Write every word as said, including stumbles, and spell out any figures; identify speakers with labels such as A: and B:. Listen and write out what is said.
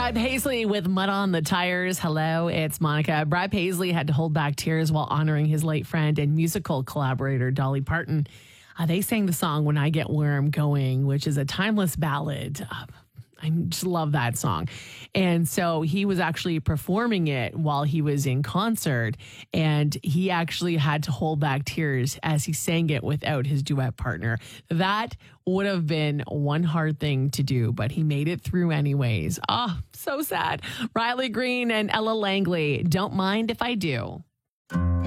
A: Brad Paisley with Mud on the Tires. Hello, it's Monica. Brad Paisley had to hold back tears while honoring his late friend and musical collaborator, Dolly Parton. Uh, they sang the song When I Get Where I'm Going, which is a timeless ballad. Uh, I just love that song. And so he was actually performing it while he was in concert, and he actually had to hold back tears as he sang it without his duet partner. That would have been one hard thing to do, but he made it through anyways. Oh, so sad. Riley Green and Ella Langley, Don't Mind If I Do.